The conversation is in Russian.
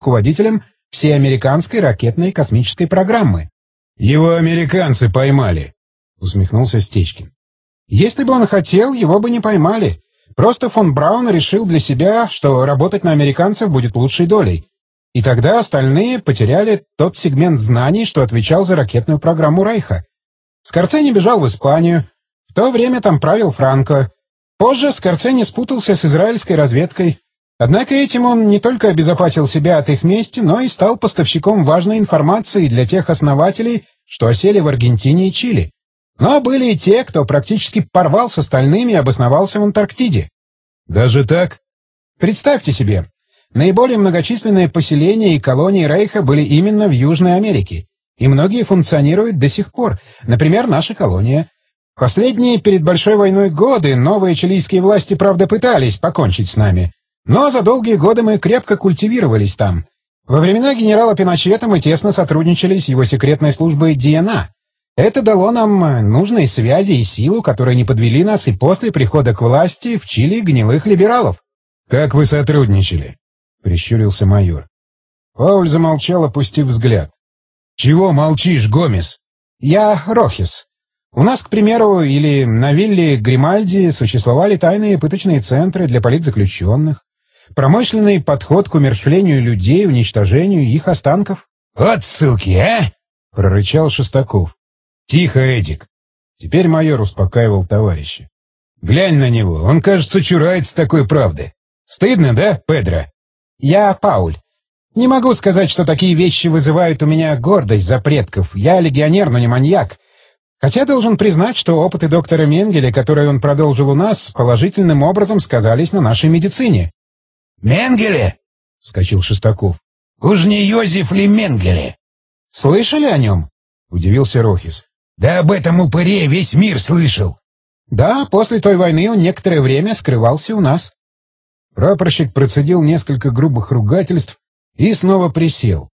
руководителем всей американской ракетной космической программы. «Его американцы поймали», — усмехнулся Стечкин. «Если бы он хотел, его бы не поймали. Просто фон Браун решил для себя, что работать на американцев будет лучшей долей. И тогда остальные потеряли тот сегмент знаний, что отвечал за ракетную программу Рейха. Скорцени бежал в Испанию. В то время там правил Франко. Позже Скорцени спутался с израильской разведкой. Однако этим он не только обезопасил себя от их мести, но и стал поставщиком важной информации для тех основателей, что осели в Аргентине и Чили. Но были и те, кто практически порвал с остальными и обосновался в Антарктиде. Даже так? Представьте себе, наиболее многочисленные поселения и колонии Рейха были именно в Южной Америке, и многие функционируют до сих пор, например, наша колония. Последние перед Большой войной годы новые чилийские власти, правда, пытались покончить с нами, но за долгие годы мы крепко культивировались там. Во времена генерала Пиночета мы тесно сотрудничали с его секретной службой ДНА. Это дало нам нужные связи и силу, которые не подвели нас и после прихода к власти в Чили гнилых либералов. «Как вы сотрудничали?» — прищурился майор. Пауль замолчал, опустив взгляд. «Чего молчишь, Гомес?» «Я Рохис. У нас, к примеру, или на вилле Гримальди существовали тайные пыточные центры для политзаключенных, промышленный подход к умерщвлению людей, уничтожению их останков». «Вот суки, а!» — прорычал Шестаков. «Тихо, Эдик!» Теперь майор успокаивал товарища. «Глянь на него, он, кажется, чурается такой правды. Стыдно, да, Педро?» «Я Пауль. Не могу сказать, что такие вещи вызывают у меня гордость за предков. Я легионер, но не маньяк. Хотя должен признать, что опыты доктора Менгеля, которые он продолжил у нас, положительным образом сказались на нашей медицине». «Менгеле?» — вскочил Шестаков. «Уж не Йозеф ли Менгеле?» «Слышали о нем?» — удивился Рохис. «Да об этом упыре весь мир слышал». «Да, после той войны он некоторое время скрывался у нас». Прапорщик процедил несколько грубых ругательств и снова присел.